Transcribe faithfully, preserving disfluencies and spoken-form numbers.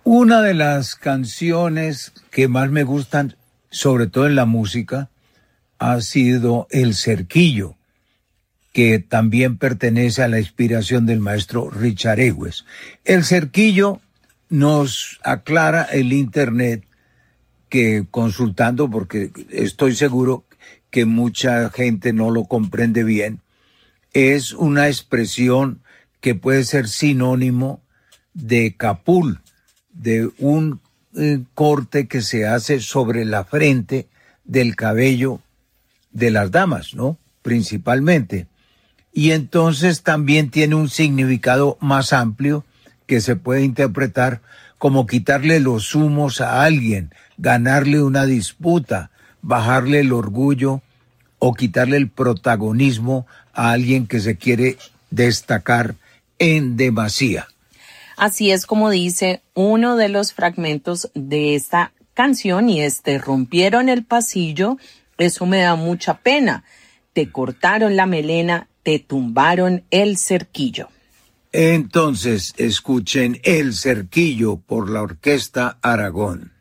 Una de las canciones que más me gustan, sobre todo en la música, ha sido El Cerquillo, que también pertenece a la inspiración del maestro Richard Ewes. El Cerquillo nos aclara el internet que, consultando, porque estoy seguro que mucha gente no lo comprende bien, es una expresión que puede ser sinónimo de capul, de un eh, corte que se hace sobre la frente del cabello de las damas, ¿no? Principalmente. Y entonces también tiene un significado más amplio que se puede interpretar como quitarle los humos a alguien, ganarle una disputa, bajarle el orgullo o quitarle el protagonismo a alguien que se quiere destacar en demasía. Así es como dice uno de los fragmentos de esta canción, y este: rompieron el pasillo, eso me da mucha pena, te cortaron la melena, te tumbaron el cerquillo. Entonces escuchen El Cerquillo por la Orquesta Aragón.